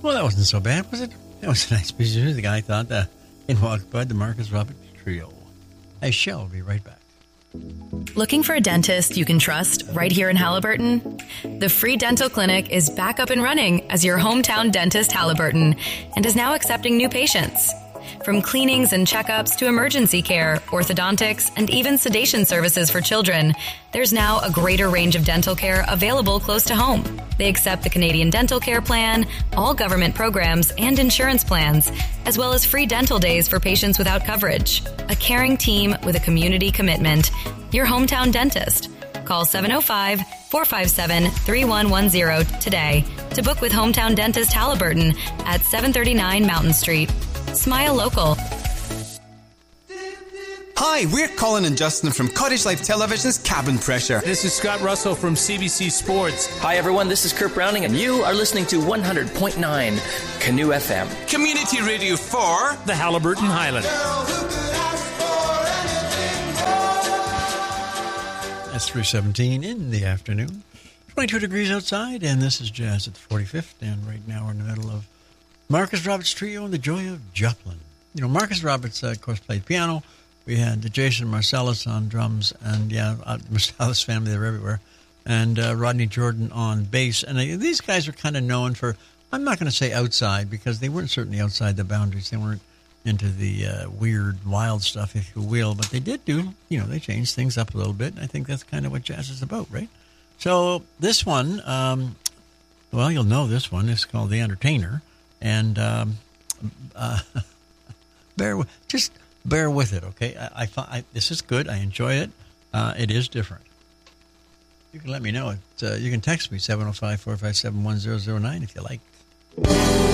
Well, that wasn't so bad, was it? That was a nice piece of music, I thought. In walked by the Marcus Roberts Trio. I shall be right back. Looking for a dentist you can trust right here in Halliburton? The Free Dental Clinic is back up and running as your hometown dentist, Halliburton, and is now accepting new patients. From cleanings and checkups to emergency care, orthodontics, and even sedation services for children, there's now a greater range of dental care available close to home. They accept the Canadian Dental Care Plan, all government programs and insurance plans, as well as free dental days for patients without coverage. A caring team with a community commitment. Your hometown dentist. Call 705-457-3110 today to book with Hometown Dentist Halliburton at 739 Mountain Street. Smile local. Hi, we're Colin and Justin from Cottage Life Television's Cabin Pressure. This is Scott Russell from CBC Sports. Hi, everyone. This is Kurt Browning, and you are listening to 100.9 Canoe FM. Community radio for the Halliburton Highland. That's 3:17 in the afternoon. 22 degrees outside, and this is Jazz at the 45th. And right now we're in the middle of Marcus Roberts Trio and the Joy of Joplin. You know, Marcus Roberts, of course, played piano. We had Jason Marsalis on drums, and Marsalis family, they're everywhere, and Rodney Jordan on bass. And these guys are kind of known for, I'm not going to say outside, because they weren't certainly outside the boundaries. They weren't into the weird, wild stuff, if you will, but they did do, they changed things up a little bit, and I think that's kind of what jazz is about, right? So this one, you'll know this one. It's called The Entertainer, and bear with it, okay? This is good. I enjoy it. It is different. You can let me know. You can text me, 705-457-1009 if you like.